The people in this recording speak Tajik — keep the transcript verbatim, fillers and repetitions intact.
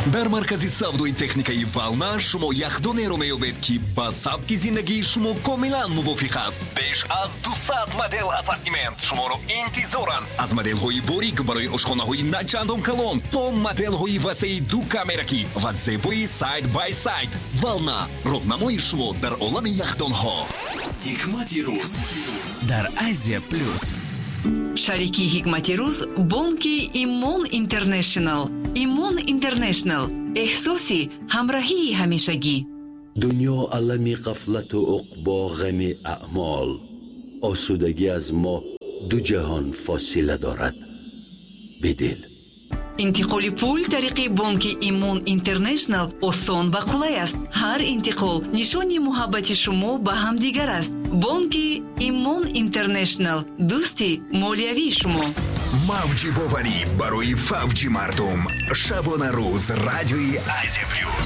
дар маркази савдои техникаи Вална шумо яхдонеро меёбед ки ба сабки зиндагии шумо комилан мувофиқ аст. беш аз дусад модел ассортимент шуморо интизоранд. аз моделҳои борик барои ошхонаҳои начандон калон то моделҳои васеи ду камеракӣ ва зебои сайд бай сайд. Вална, роҳнамои шумо дар олами яхдонҳо. ҳикмати рӯз дар Азия плюс. шарики ҳикмати рӯз бонки Имон Интернешнл. Имон Интернешнл, эҳсоси ҳамроҳии ҳамешагӣ. дунё алами ғафлату уқбо ғами аъмол. осудагӣ аз мо ду ҷаҳон фосила дорад. бидил интиқоли пул тариқи бонки Имон Интернешнл осон ва қулай аст. ҳар интиқол нишони муҳаббати шумо ба ҳамдигар аст. бонки Имон Интернешнл, дӯсти молиявии шумо. мавҷи боварӣ барои фавҷи мардум. шабона рӯз радиои Азия плюс.